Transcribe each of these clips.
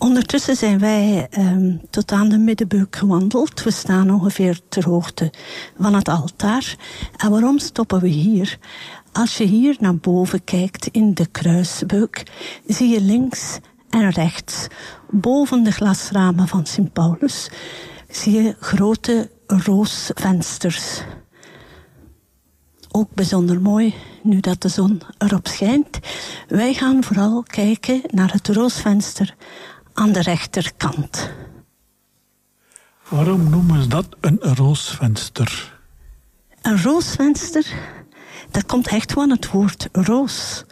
Ondertussen zijn wij tot aan de middenbeuk gewandeld. We staan ongeveer ter hoogte van het altaar. En waarom stoppen we hier? Als je hier naar boven kijkt in de kruisbeuk, zie je links en rechts, boven de glasramen van Sint Paulus, zie je grote roosvensters. Ook bijzonder mooi, nu dat de zon erop schijnt. Wij gaan vooral kijken naar het roosvenster aan de rechterkant. Waarom noemen ze dat een roosvenster? Een roosvenster, dat komt echt van het woord roos.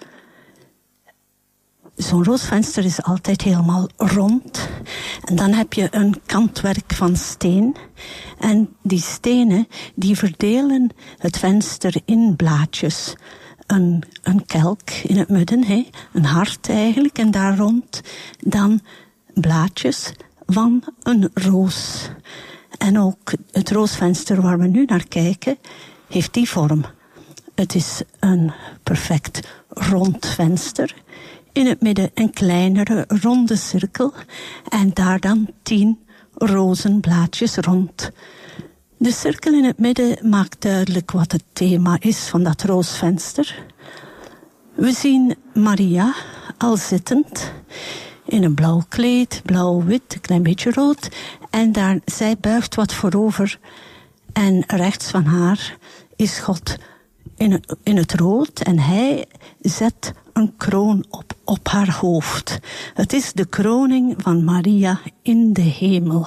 Zo'n roosvenster is altijd helemaal rond. En dan heb je een kantwerk van steen. En die stenen, die verdelen het venster in blaadjes. Een kelk in het midden, een hart eigenlijk. En daar rond dan blaadjes van een roos. En ook het roosvenster waar we nu naar kijken, heeft die vorm. Het is een perfect rond venster. In het midden een kleinere ronde cirkel. En daar dan 10 rozenblaadjes rond. De cirkel in het midden maakt duidelijk wat het thema is van dat roosvenster. We zien Maria al zittend in een blauw kleed, blauw-wit, een klein beetje rood. En zij buigt wat voorover. En rechts van haar is God in het rood. En hij zet een kroon op haar hoofd. Het is de kroning van Maria in de hemel.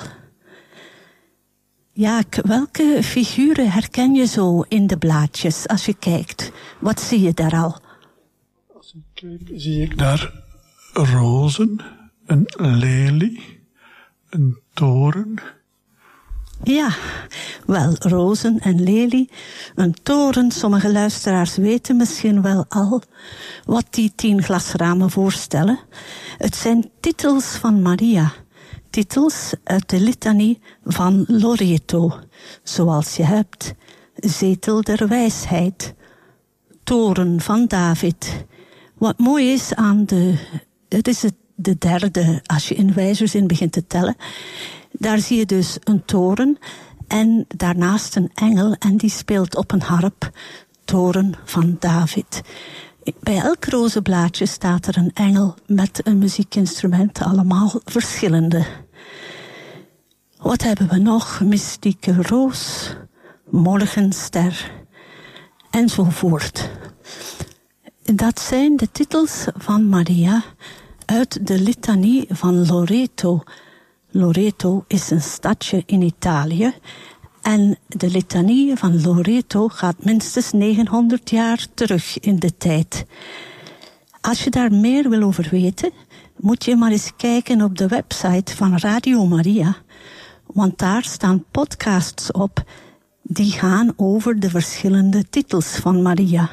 Ja, welke figuren herken je zo in de blaadjes als je kijkt? Wat zie je daar al? Als ik kijk, zie ik daar rozen, een lelie, een toren. Ja, wel, rozen en lelie, een toren. Sommige luisteraars weten misschien wel al wat die 10 glasramen voorstellen. Het zijn titels van Maria. Titels uit de litanie van Loreto. Zoals je hebt, zetel der wijsheid, toren van David. Wat mooi is aan het is de derde, als je in wijzerzin begint te tellen. Daar zie je dus een toren en daarnaast een engel en die speelt op een harp, toren van David. Bij elk rozenblaadje staat er een engel met een muziekinstrument, allemaal verschillende. Wat hebben we nog? Mystieke roos, morgenster enzovoort. Dat zijn de titels van Maria uit de litanie van Loreto. Loreto is een stadje in Italië. En de litanie van Loreto gaat minstens 900 jaar terug in de tijd. Als je daar meer wil over weten, moet je maar eens kijken op de website van Radio Maria. Want daar staan podcasts op die gaan over de verschillende titels van Maria.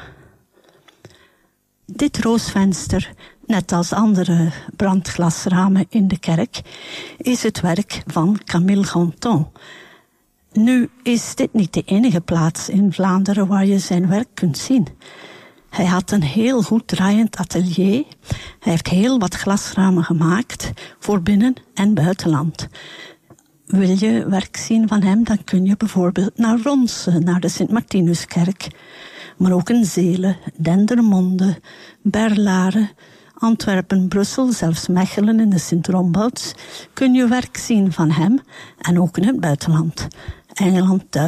Dit roosvenster, net als andere brandglasramen in de kerk, is het werk van Camille Ganton. Nu is dit niet de enige plaats in Vlaanderen waar je zijn werk kunt zien. Hij had een heel goed draaiend atelier. Hij heeft heel wat glasramen gemaakt voor binnen- en buitenland. Wil je werk zien van hem, dan kun je bijvoorbeeld naar Ronse, naar de Sint-Martinuskerk. Maar ook in Zelen, Dendermonde, Berlaren, Antwerpen, Brussel, zelfs Mechelen in de Sint-Rombouts, kun je werk zien van hem en ook in het buitenland. Engeland,